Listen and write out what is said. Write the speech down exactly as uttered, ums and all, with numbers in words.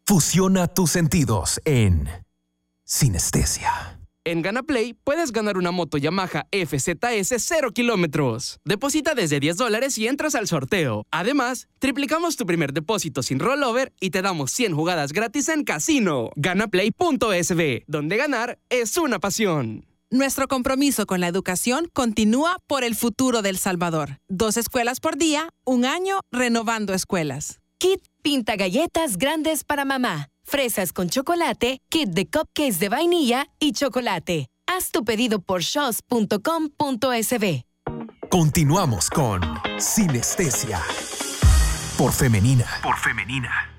Fusiona tus sentidos en Sinestesia. En GanaPlay puedes ganar una moto Yamaha F Z S cero kilómetros. Deposita desde diez dólares y entras al sorteo. Además, triplicamos tu primer depósito sin rollover y te damos cien jugadas gratis en casino. Ganaplay punto es be, donde ganar es una pasión. Nuestro compromiso con la educación continúa por el futuro de El Salvador. Dos escuelas por día, un año renovando escuelas. Kit pinta galletas grandes para mamá. Fresas con chocolate, kit de cupcakes de vainilla y chocolate. Haz tu pedido por shos punto com punto es be. Continuamos con Sinestesia. Por Femenina. Por Femenina.